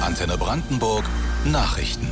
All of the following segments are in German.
Antenne Brandenburg Nachrichten.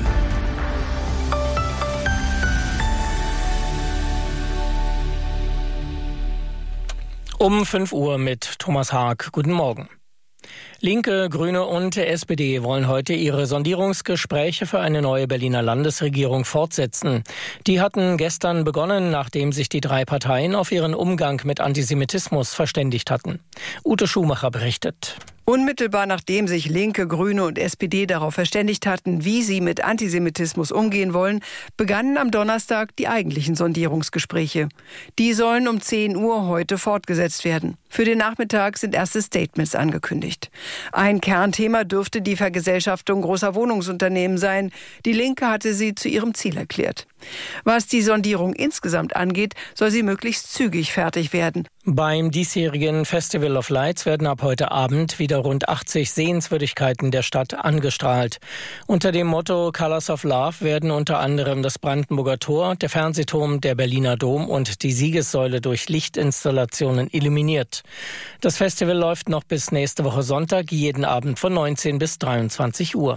Um 5 Uhr mit Thomas Haag. Guten Morgen. Linke, Grüne und SPD wollen heute ihre Sondierungsgespräche für eine neue Berliner Landesregierung fortsetzen. Die hatten gestern begonnen, nachdem sich die drei Parteien auf ihren Umgang mit Antisemitismus verständigt hatten. Ute Schumacher berichtet. Unmittelbar nachdem sich Linke, Grüne und SPD darauf verständigt hatten, wie sie mit Antisemitismus umgehen wollen, begannen am Donnerstag die eigentlichen Sondierungsgespräche. Die sollen um 10 Uhr heute fortgesetzt werden. Für den Nachmittag sind erste Statements angekündigt. Ein Kernthema dürfte die Vergesellschaftung großer Wohnungsunternehmen sein. Die Linke hatte sie zu ihrem Ziel erklärt. Was die Sondierung insgesamt angeht, soll sie möglichst zügig fertig werden. Beim diesjährigen Festival of Lights werden ab heute Abend wieder rund 80 Sehenswürdigkeiten der Stadt angestrahlt. Unter dem Motto Colors of Love werden unter anderem das Brandenburger Tor, der Fernsehturm, der Berliner Dom und die Siegessäule durch Lichtinstallationen illuminiert. Das Festival läuft noch bis nächste Woche Sonntag, jeden Abend von 19 bis 23 Uhr.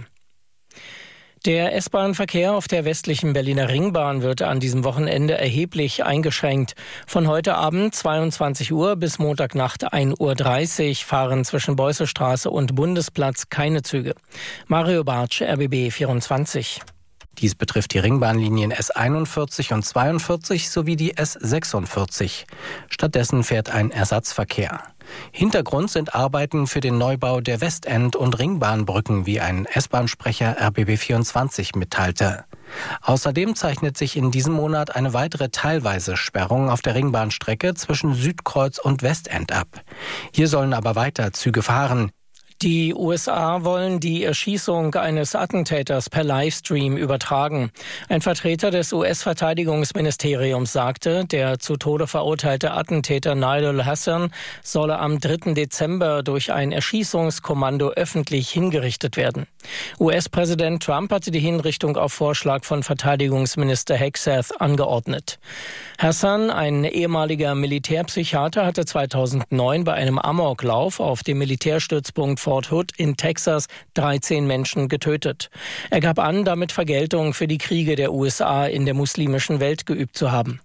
Der S-Bahn-Verkehr auf der westlichen Berliner Ringbahn wird an diesem Wochenende erheblich eingeschränkt. Von heute Abend 22 Uhr bis Montagnacht 1:30 Uhr fahren zwischen Beussestraße und Bundesplatz keine Züge. Mario Bartsch, RBB 24. Dies betrifft die Ringbahnlinien S41 und 42 sowie die S46. Stattdessen fährt ein Ersatzverkehr. Hintergrund sind Arbeiten für den Neubau der Westend- und Ringbahnbrücken, wie ein S-Bahn-Sprecher RBB24 mitteilte. Außerdem zeichnet sich in diesem Monat eine weitere teilweise Sperrung auf der Ringbahnstrecke zwischen Südkreuz und Westend ab. Hier sollen aber weiter Züge fahren. Die USA wollen die Erschießung eines Attentäters per Livestream übertragen. Ein Vertreter des US-Verteidigungsministeriums sagte, der zu Tode verurteilte Attentäter Nidal Hassan solle am 3. Dezember durch ein Erschießungskommando öffentlich hingerichtet werden. US-Präsident Trump hatte die Hinrichtung auf Vorschlag von Verteidigungsminister Hegseth angeordnet. Hassan, ein ehemaliger Militärpsychiater, hatte 2009 bei einem Amoklauf auf dem Militärstützpunkt Fort Hood in Texas 13 Menschen getötet. Er gab an, damit Vergeltung für die Kriege der USA in der muslimischen Welt geübt zu haben.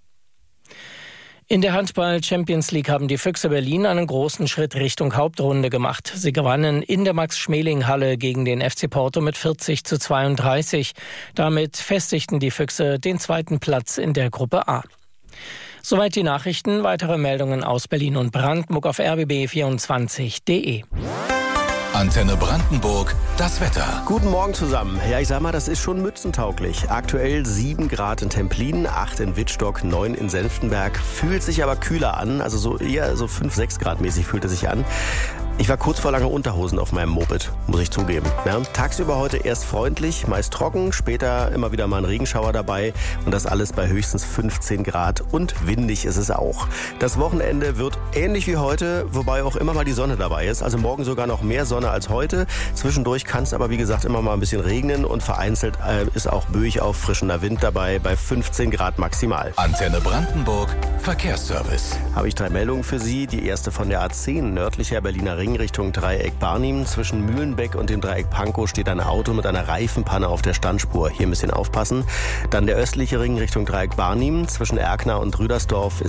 In der Handball-Champions League haben die Füchse Berlin einen großen Schritt Richtung Hauptrunde gemacht. Sie gewannen in der Max-Schmeling-Halle gegen den FC Porto mit 40:32. Damit festigten die Füchse den zweiten Platz in der Gruppe A. Soweit die Nachrichten. Weitere Meldungen aus Berlin und Brandenburg auf rbb24.de. Antenne Brandenburg, das Wetter. Guten Morgen zusammen. Ja, ich sag mal, das ist schon mützentauglich. Aktuell 7 Grad in Templin, 8 in Wittstock, 9 in Senftenberg. Fühlt sich aber kühler an, also so eher so 5, 6 Grad mäßig fühlt es sich an. Ich war kurz vor lange Unterhosen auf meinem Moped, muss ich zugeben. Ja, tagsüber heute erst freundlich, meist trocken, später immer wieder mal ein Regenschauer dabei und das alles bei höchstens 15 Grad und windig ist es auch. Das Wochenende wird ähnlich wie heute, wobei auch immer mal die Sonne dabei ist. Also morgen sogar noch mehr Sonne als heute. Zwischendurch kann es aber wie gesagt immer mal ein bisschen regnen und vereinzelt ist auch böig auffrischender Wind dabei bei 15 Grad maximal. Antenne Brandenburg, Verkehrsservice. Habe ich 3 Meldungen für Sie. Die erste von der A10 nördlicher Berliner Ring Richtung Dreieck Barnim. Zwischen Mühlenbeck und dem Dreieck Pankow steht ein Auto mit einer Reifenpanne auf der Standspur. Hier ein bisschen aufpassen. Dann der östliche Ring Richtung Dreieck Barnim. Zwischen Erkner und Rüdersdorf ist